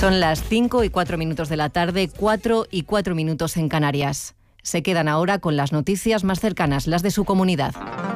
Son las 5:04 de la tarde, 4:04 en Canarias. Se quedan ahora con las noticias más cercanas, las de su comunidad.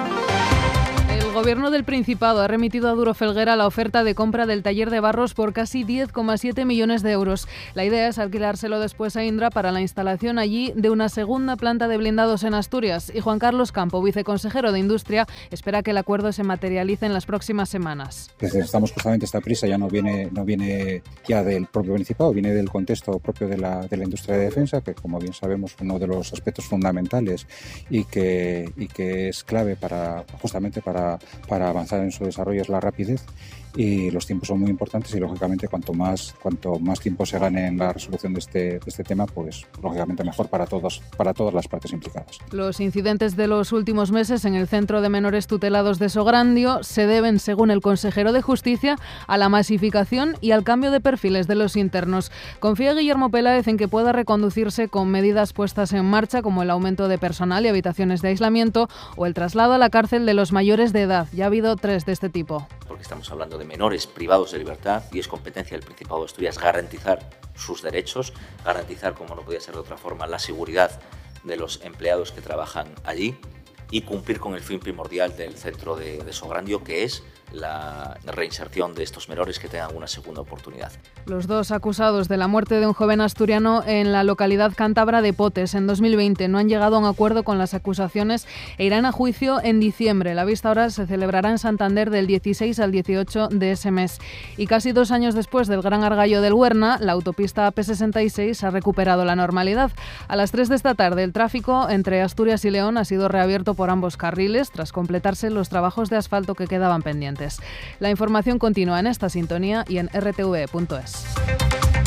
El Gobierno del Principado ha remitido a Duro Felguera la oferta de compra del taller de Barros por casi 10,7 millones de euros. La idea es alquilárselo después a Indra para la instalación allí de una segunda planta de blindados en Asturias. Y Juan Carlos Campo, viceconsejero de Industria, espera que el acuerdo se materialice en las próximas semanas. Estamos justamente, esta prisa ya no viene ya del propio Principado, viene del contexto propio de la industria de defensa, que como bien sabemos uno de los aspectos fundamentales y que es clave justamente para avanzar en su desarrollo es la rapidez, y los tiempos son muy importantes, y lógicamente cuanto más tiempo se gane en la resolución de este tema, pues lógicamente mejor para todas las partes implicadas. Los incidentes de los últimos meses en el Centro de Menores Tutelados de Sograndio se deben, según el consejero de Justicia, a la masificación y al cambio de perfiles de los internos. Confía Guillermo Peláez en que pueda reconducirse con medidas puestas en marcha, como el aumento de personal y habitaciones de aislamiento o el traslado a la cárcel de los mayores de edad. Ya ha habido 3 de este tipo. Porque estamos hablando de menores privados de libertad y es competencia del Principado de Asturias garantizar sus derechos, garantizar, como no podía ser de otra forma, la seguridad de los empleados que trabajan allí y cumplir con el fin primordial del centro de Sograndio, que es la reinserción de estos menores que tengan una segunda oportunidad. Los 2 acusados de la muerte de un joven asturiano en la localidad cántabra de Potes en 2020 no han llegado a un acuerdo con las acusaciones e irán a juicio en diciembre. La vista oral se celebrará en Santander del 16 al 18 de ese mes. Y casi 2 años después del Gran Argallo del Huerna, la autopista AP66 ha recuperado la normalidad. A las 3 de esta tarde, el tráfico entre Asturias y León ha sido reabierto por ambos carriles tras completarse los trabajos de asfalto que quedaban pendientes. La información continúa en esta sintonía y en rtv.es.